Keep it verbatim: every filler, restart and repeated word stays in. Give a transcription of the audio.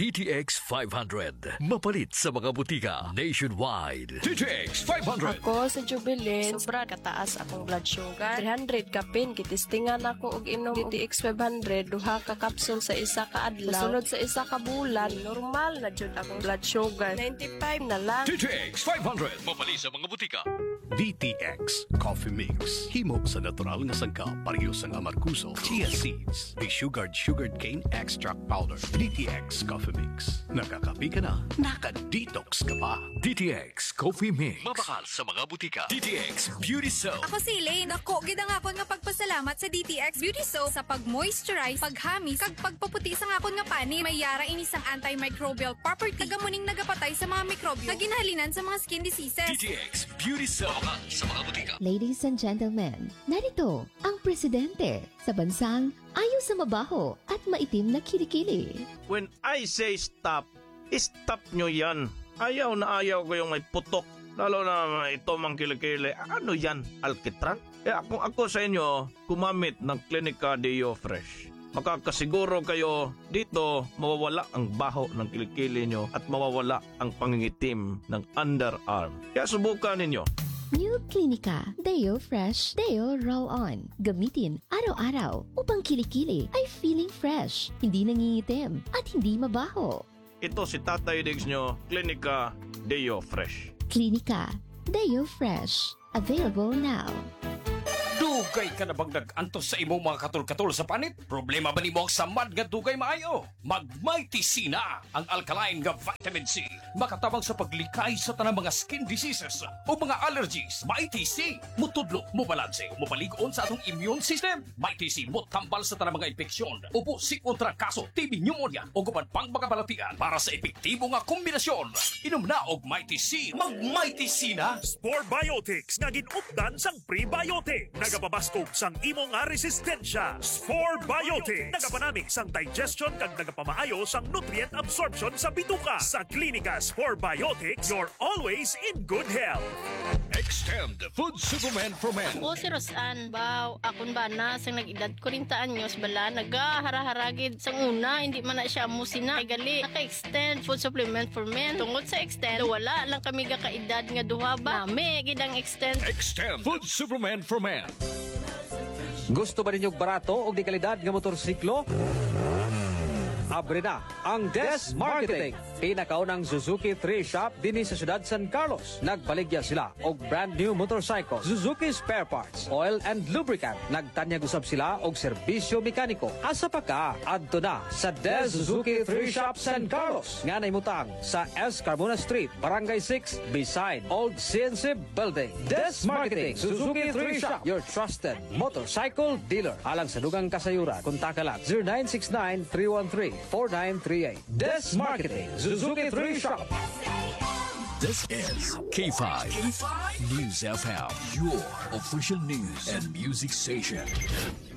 D T X five hundred. Mapalit sa mga butika nationwide. D T X five hundred. Ako sa Jubilee, sobra kataas akong blood sugar. three hundred kapin, kitistingan ako og inom D T X five hundred, duha ka kapsul sa isa ka adlaw. Sunod sa isa ka bulan, normal na jud akong blood sugar. ninety-five na lang. D T X five hundred. Mapalit sa mga butika. D T X Coffee Mix. Himo sa natural nga sangkap, parehas ang amarkuso, chia seeds, desugared sugared cane extract powder. D T X Coffee Mix. Nakakapi ka na, naka-detox ka pa. D T X Coffee Mix. Mabakal sa mga butika. D T X Beauty Soap. Ako si Elaine. Ako, gidang ako nga pagpasalamat sa D T X Beauty Soap sa pag-moisturize, paghamis, kag pagpaputi sa akon nga pani. May yara inisang antimicrobial property. Tagamuning nagapatay sa mga mikrobyo na ginahalinan sa mga skin diseases. D T X Beauty Soap. Mabakal sa mga butika. Ladies and gentlemen, narito ang presidente sa bansang ayaw sa mabaho at maitim na kilikili. When I say stop, stop nyo yan. Ayaw na ayaw ko yung may putok. Lalo na ito mang kilikili. Ano yan? Alkitran? Kaya kung ako sa inyo, kumamit ng Clinica Deo Fresh. Makakasiguro kayo dito mawawala ang baho ng kilikili nyo at mawawala ang pangingitim ng underarm. Kaya subukan ninyo. New Clinica Deo Fresh Deo Roll-On. Gamitin araw-araw upang kilikili ay feeling fresh, hindi nangingitim at hindi mabaho. Ito si Tatay Diggs nyo, Clinica Deo Fresh. Clinica Deo Fresh. Available now. Dugay ka na bang nag-antos sa imong mga katul-katul sa panit? Problema ba ni mo ang samad nga dugay maayo? Mag-Mighty C na ang alkaline nga vitamin C. Makatabang sa paglikay sa tanang mga skin diseases o mga allergies. Mighty C. Mutudlo, mubalanse, mupaligon sa atong immune system. Mighty C mo tambal sa tanang mga infeksyon. Upo si kontra kaso, T B pneumonia o guban pang mga balatian para sa epektibo nga kombinasyon. Inom na og Mighty C. Mag-Mighty C na. Spore Biotics nga ginupdan sang prebiotics. Nagapabaskog sang imo nga resistensya. Spore Biotics. Nagapanamig sang digestion kag nagapamaayo sang nutrient absorption sa bituka. Sa Klinika Spore Biotics, you're always in good health. Extend Food Supplement for Men. O si Rosan, baw, akon ba na sang nag-edad ko rin taan nyos bala, nagahara-haragid sang una, hindi man na siya musina. Ay gali, naka-extend Food Supplement for Men. Tungod sa extend, wala lang kami ga kaedad nga duha ba. Nami, gidang extend. Extend Food Supplement for Men. Gusto ba ninyong barato o di kalidad nga motorsiklo? Abre na ang Des Marketing. Pinakaunang Suzuki three shop dinhi sa siyudad San Carlos. Nagbaligya sila og brand new motorcycle, Suzuki spare parts, oil and lubricant. Nagtanyag usab sila og serbisyo mekaniko. Asa pa ka? Adto na sa Des Suzuki three shop San Carlos. Nga naimutang sa S. Carmona Street, Barangay six, beside Old C N C Building. Des Marketing, Suzuki three shop, your trusted motorcycle dealer. Alang sa dugang kasayuran, kontak lang zero nine six nine, three one three, four nine three eight. Des Marketing, Suzuki three shop. This is K five News F M, your official news and music station.